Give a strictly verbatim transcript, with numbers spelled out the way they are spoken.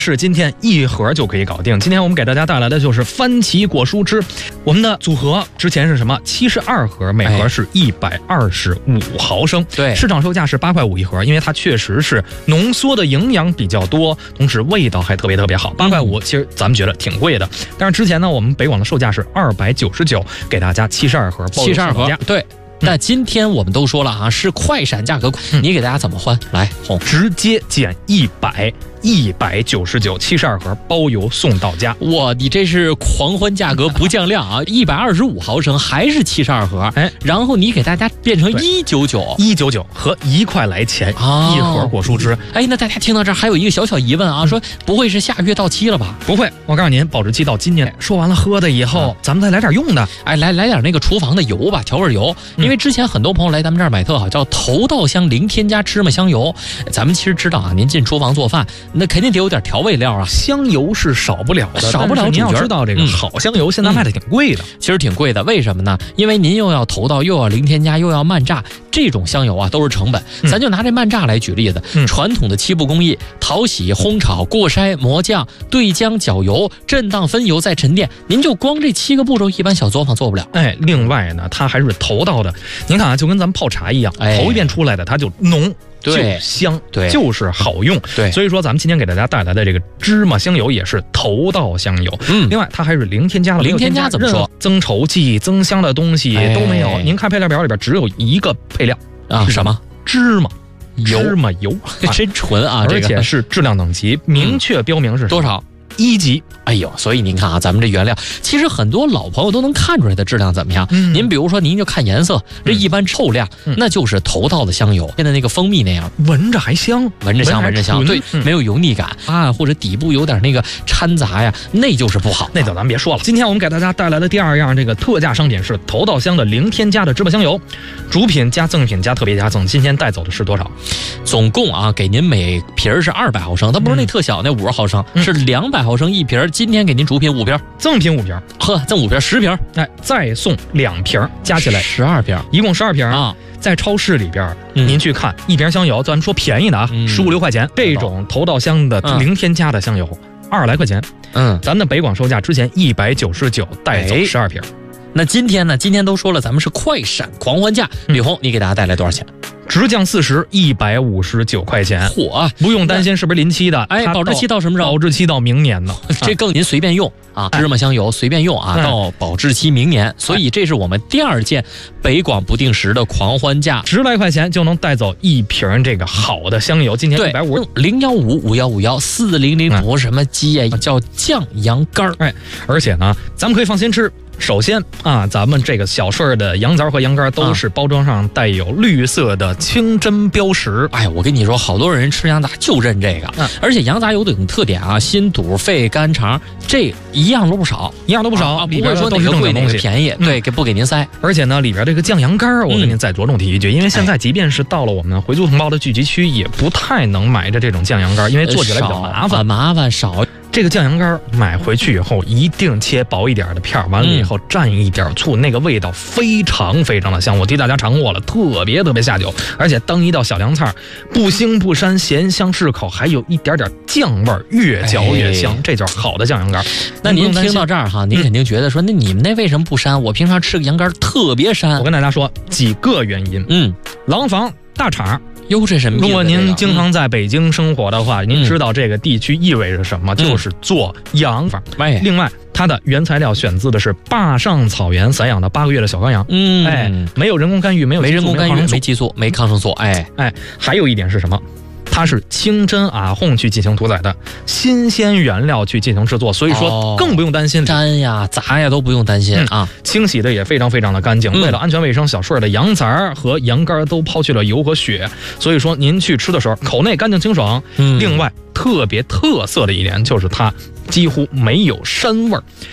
是今天一盒就可以搞定。今天我们给大家带来的就是番茄果蔬汁，我们的组合之前是什么？七十二盒，每盒是一百二十五毫升， 对， 市场售价是八块五一盒，因为它确实是浓缩的营养比较多，同时味道还特别特别好。八块五其实咱们觉得挺贵的，但是之前呢，我们北广的售价是二百九十九，给大家七十二盒， 七十二盒，对。那今天我们都说了啊，是快闪价格，嗯、你给大家怎么换？来，红直接减一百。一百九十九，七十二盒，包邮送到家。 哇，你这是狂欢价格不降量啊！一百二十五毫升还是七十二盒，哎，然后你给大家变成一九九， 一九九和一块来钱、哦、一盒果蔬汁。 哎，那大家听到这儿还有一个小小疑问啊，说不会是下个月到期了吧？ 不会，我告诉您，保质期到今年。说完了喝的以后，嗯、咱们再来点用的。 哎，来来点那个厨房的油吧，调味油。因为之前很多朋友来咱们这儿买特好，叫头稻香零添加芝麻香油。咱们其实知道啊，您进厨房做饭，那肯定得有点调味料啊， 香油是少不了的， 少不了。 您要知道，这个好香油现在卖的挺贵的、嗯嗯， 其实挺贵的。为什么呢？因为您又要头稻，又要零添加，又要慢榨，这种香油啊都是成本。嗯、咱就拿这慢榨来举例子，嗯、传统的七步工艺：淘洗、烘炒、过筛、磨酱、兑浆、搅油、震荡、分油、再沉淀。您就光这七个步骤，一般小作坊做不了。 哎，另外呢，它还是头稻的。您看啊，就跟咱们泡茶一样，哎、头一遍出来的它就浓。就香， 对， 就是好用， 对， 所以说咱们今天给大家带来的这个芝麻香油也是头稻香油，嗯，另外它还是零添加的， 零添加怎么说？ 增稠剂、增香的东西都没有。哎、您看配料表里边只有一个配料啊，什么？ 芝麻油，芝麻油， 真纯啊！ 而且是质量等级明确标明是多少？ 一级。 哎呦，所以您看啊，咱们这原料其实很多老朋友都能看出来的质量怎么样。嗯、您比如说，您就看颜色，这一般臭亮，嗯、那就是头稻的香油，现在那个蜂蜜那样， 闻着还香， 闻着香，闻着香，对，嗯、没有油腻感啊，或者底部有点那个掺杂呀，那就是不好。 那就咱们别说了。今天我们给大家带来的第二样这个特价商品是头稻香的零添加的芝麻香油，主品加赠品加特别加赠，今天带走的是多少？ 总共啊，给您每瓶是二百毫升，它不是那特小、嗯、那五十毫升，嗯、是两百毫升一瓶。今天给您主品五瓶， 赠品五瓶， 呵，赠五瓶十瓶， 哎，再送两瓶，加起来十二瓶， 一共十二瓶啊。在超市里边，嗯、您去看一瓶香油，咱们说便宜的啊，十五六块钱，这种头稻香的零添加的香油，二十来块钱。嗯，咱们的北广售价之前一百九十九，带走十二瓶。 那今天呢？今天都说了，咱们是快闪狂欢价。李红，你给大家带来多少钱？ 直降四十，一百五十九块钱。 嚯， 不用担心是不是临期的。 哎，保质期到什么时候？ 保质期到明年呢。 这更您随便用啊，芝麻香油随便用啊，到保质期明年。所以这是我们第二件北广不定时的狂欢价， 十来块钱就能带走一瓶这个好的香油。今天一百五零幺五五幺五幺四零零五什么鸡呀，叫酱羊肝。 哎，而且呢，咱们可以放心吃。首先啊，咱们这个小顺的羊杂和羊肝都是包装上带有绿色的清真标识。 哎，我跟你说，好多人吃羊杂就认这个，嗯、而且羊杂有种特点啊，心肚肺肝肠这一样都不少， 一样都不少， 啊、里边说哪个贵哪个便宜，对，给不给您塞。 而且呢，里边这个酱羊肝，我跟您再着重提一句，嗯、因为现在即便是到了我们回族同胞的聚集区，也不太能买着这种酱羊肝，因为做起来比较麻烦， 麻烦少。 这个酱羊肝买回去以后，一定切薄一点的片，完了以后蘸一点醋，那个味道非常非常的香。我替大家尝过了，特别特别下酒，而且当一道小凉菜，不腥不膻，咸香适口，还有一点点酱味，越嚼越香，哎、这就是好的酱羊肝。 那您听到这儿哈，您肯定觉得说，那你们那为什么不膻？我平常吃个羊肝特别膻。 我跟大家说几个原因，嗯，廊坊大厂。 哟，这什么意思？ 如果您经常在北京生活的话，嗯、您知道这个地区意味着什么？嗯、就是做羊坊。哎，另外，它的原材料选自的是坝上草原散养的八个月的小羔羊。嗯，哎，没有人工干预，没有没人工干预，没激素，没抗生素。哎哎，还有一点是什么？它是清真阿訇去进行屠宰的，新鲜原料去进行制作，所以说更不用担心粘呀、杂呀都不用担心、嗯、啊。 清洗的也非常非常的干净。嗯、为了安全卫生，小顺的羊杂和羊肝都抛去了油和血，所以说您去吃的时候口内干净清爽。嗯、另外特别特色的一点就是它几乎没有膻味儿。